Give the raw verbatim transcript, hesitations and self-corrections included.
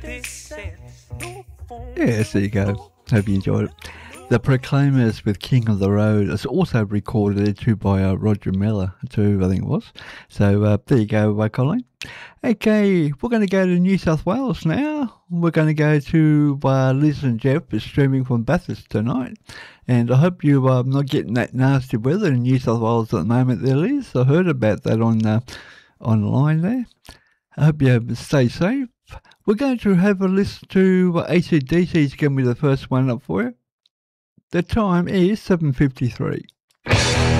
Yes, there you go. Hope you enjoyed it. The Proclaimers with King of the Road. It's also recorded too by uh, Roger Miller too, I think it was. So uh, there you go, uh, Colleen. Okay, we're going to go to New South Wales now. We're going to go to uh, Liz and Jeff is streaming from Bathurst tonight. And I hope you're uh, not getting that nasty weather in New South Wales at the moment there, Liz. I heard about that on uh, online there. I hope you stay safe. We're going to have a listen to uh, A C D C is going to be the first one up for you. The time is seven fifty-three.